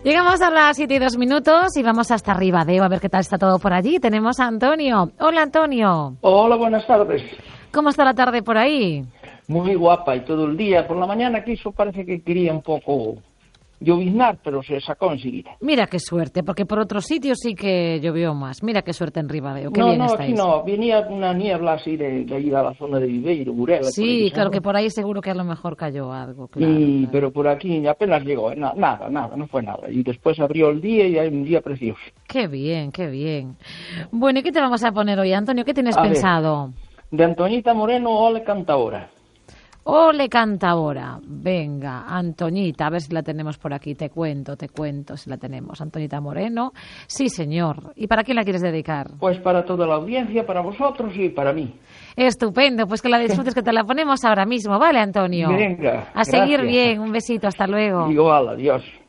Llegamos a las 7:02 y vamos hasta Ribadeo a ver qué tal está todo por allí. Tenemos a Antonio. Hola, Antonio. Hola, buenas tardes. ¿Cómo está la tarde por ahí? Muy guapa y todo el día. Por la mañana quiso, parece que quería un poco lloviznar, pero se sacó enseguida. Mira qué suerte, porque por otros sitios sí que llovió más. Mira qué suerte en Ribadeo. Qué bien No, estáis. aquí no. Venía una niebla así de allí a la zona de Viveiro, Burela. Sí, claro que por ahí seguro que a lo mejor cayó algo. Claro, claro. claro. Pero por aquí apenas llegó. Nada, no fue nada. Y después abrió el día y hay un día precioso. Qué bien, qué bien. Bueno, ¿y qué te vamos a poner hoy, Antonio? ¿Qué tienes A pensado? Ver, de Antoñita Moreno, Ole Cantaora. Ole Cantaora. Venga, Antoñita, a ver si la tenemos por aquí. Te cuento si la tenemos. Antoñita Moreno. Sí, señor. ¿Y para quién la quieres dedicar? Pues para toda la audiencia, para vosotros y para mí. Estupendo, pues que la disfrutes, que te la ponemos ahora mismo, ¿vale, Antonio? Venga, a seguir gracias. bien, un besito, hasta luego. Igual, adiós.